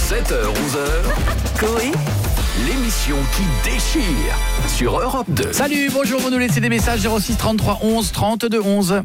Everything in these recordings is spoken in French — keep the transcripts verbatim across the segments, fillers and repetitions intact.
sept heures onze heures, Coé, l'émission qui déchire sur Europe deux. Salut, bonjour, vous nous laissez des messages zéro six trente-trois onze trente-deux onze.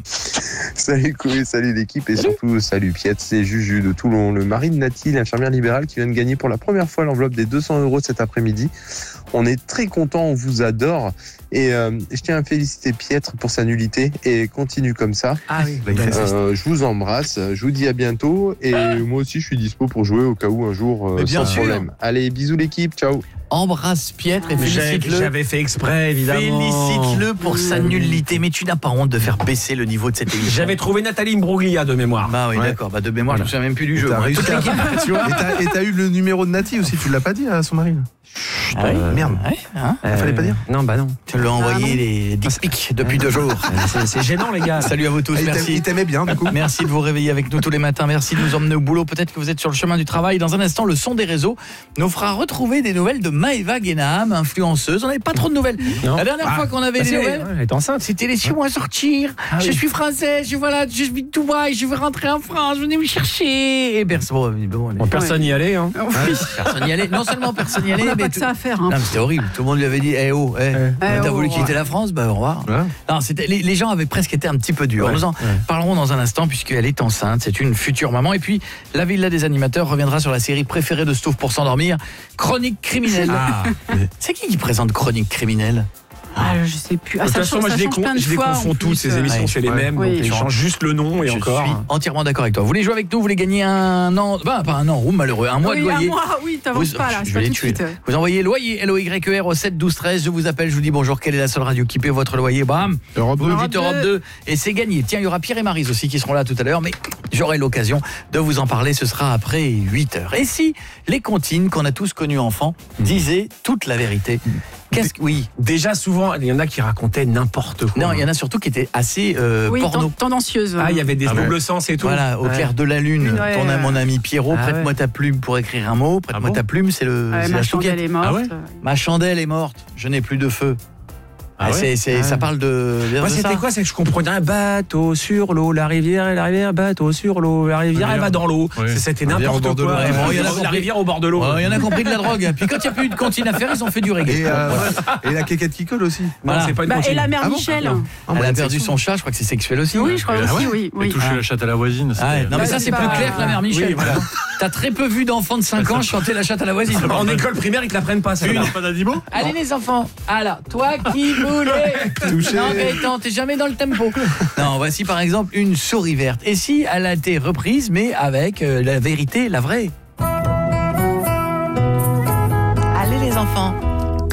Salut Coé, salut l'équipe et surtout salut Piette, c'est Juju de Toulon, le mari de Nathalie, l'infirmière libérale qui vient de gagner pour la première fois l'enveloppe des deux cents euros cet après-midi. On est très contents, on vous adore et euh, je tiens à féliciter Pietre pour sa nullité et continue comme ça. Ah oui, Euh, je vous embrasse, je vous dis à bientôt et moi aussi je suis dispo pour jouer au cas où un jour euh, Mais bien sans sûr. problème. Allez, bisous l'équipe, ciao. Embrasse Pietre et félicite-le. J'avais fait exprès, évidemment. Félicite-le pour sa nullité. Mais tu n'as pas honte de faire baisser le niveau de cette émission. J'avais trouvé Nathalie Imbruglia de mémoire. Bah oui, Ouais. d'accord. Bah de mémoire, je me souviens même plus du jeu. T'as Moi, réussi toute à- l'équipe, tu vois. Et t'as, et t'as eu le numéro de Nati aussi, tu l'as pas dit à son mari là. Ah oui. Merde. Ouais, hein. Il fallait pas dire. Non, bah non. Tu lui as envoyé les dick pics depuis deux jours. C'est, c'est gênant, les gars. Salut à vous tous, Ah, il, t'aimait, merci. il t'aimait bien du coup. Merci de vous réveiller avec nous tous les matins. Merci de nous emmener au boulot. Peut-être que vous êtes sur le chemin du travail. Dans un instant, le son des réseaux nous fera retrouver des nouvelles de Maëva Guénam, influenceuse. On n'avait pas trop de nouvelles. Non. La dernière Ah. fois qu'on avait Bah, des c'est- nouvelles, ouais, elle est enceinte. c'était laissez-moi sortir. Ah je oui. suis française. Je voilà, je vis de Dubaï. Je veux rentrer en France. Venez me chercher. Et personne, bon, bon, allez. Bon, personne n'y allait, hein. personne n'y allait. Non seulement personne n'y allait, On n'a mais pas que tout- ça à faire. Hein. non, mais c'était horrible. Tout le monde lui avait dit, eh oh, eh, Eh t'as oh, voulu ouais. quitter la France, bah au revoir. Ouais. Non, c'était, les, les gens avaient presque été un petit peu durs. Nous en parlerons dans un instant puisqu'elle est enceinte. C'est une future maman. Et puis, la Villa des animateurs reviendra sur la série préférée de Stouff pour s'endormir, Chronique criminelle. Ah. C'est qui qui présente Chronique criminelle? Ah, je sais plus. Ah, De toute ça façon, change, moi, ça je les, change con- plein de je les fois, confonds en toutes, plus, ces euh, émissions, ouais. c'est les Ouais. mêmes. Oui. Donc, ils changent juste le nom et Je encore. suis entièrement d'accord avec toi. Vous voulez jouer avec nous? Vous voulez gagner un an, bah, pas un an, ou malheureux, un mois Oui, de un loyer? mois, oui, t'avances Vous- pas là, je c'est vais pas les tout de tuer. suite. Vous envoyez loyer, L O Y E R au sept douze treize. Je vous appelle, je vous dis bonjour. Quelle est la seule radio qui paie votre loyer? Bam. Europe Vous deux. me dites Europe deux et c'est gagné. Tiens, il y aura Pierre et Maryse aussi qui seront là tout à l'heure, mais j'aurai l'occasion de vous en parler. Ce sera après huit heures. Et si les comptines qu'on a tous connues enfants disaient toute la vérité? Qu'est-ce que oui? Déjà, souvent, il y en a qui racontaient n'importe quoi. Non, il y en a surtout qui étaient assez euh, Oui, porno. ten- tendancieuse. Ah, il y avait des Ah ouais. doubles sens et tout. Voilà, au Ouais. clair de la lune, Lune, ouais, ton ouais. mon ami Pierrot, Ah prête-moi ouais. ta plume pour écrire un mot, prête-moi Ah bon ta plume, c'est le Ouais, c'est ma la chandelle chouquette. est morte. Ah ouais Ma chandelle est morte, je n'ai plus de feu. Ah Ah, ouais c'est, c'est, Ah ça ouais. parle de, de Moi, ça. c'était quoi? C'est que je comprenais un bateau sur l'eau, la rivière et la rivière, bateau sur l'eau, la rivière, elle va dans l'eau. Ouais. C'est- C'était La rivière au n'importe bord de quoi. l'eau. Ouais, bon, il y en a la compris. rivière au bord de l'eau. Ouais, il y en a compris de la drogue. Puis quand il n'y a plus eu de comptine à faire, ils ont fait du reggae. Et, euh, ouais. Et la quéquette qui colle aussi. Non, Voilà. c'est pas une Bah, et comptine. la mère Ah bon Michel. Non. Elle Ah, a moi, perdu c'est son chat, je crois que c'est sexuel aussi. Oui, je crois Ah aussi, ouais oui. oui. toucher Ah. la chatte à la voisine. Ah ouais, non, mais Bah, ça, c'est c'est pas- plus clair que la mère Michel. Oui, voilà. T'as très peu vu d'enfants de cinq ans chanter la chatte à la voisine. En école primaire, ils te la prennent pas, ça. Pas d'animaux? Allez les enfants. Alors, toi qui voulais. Touché. Non, Gaëtan, t'es jamais dans le tempo. Non, voici par exemple une souris verte. Et si elle a été reprise, mais avec euh, la vérité, la vraie? Allez les enfants.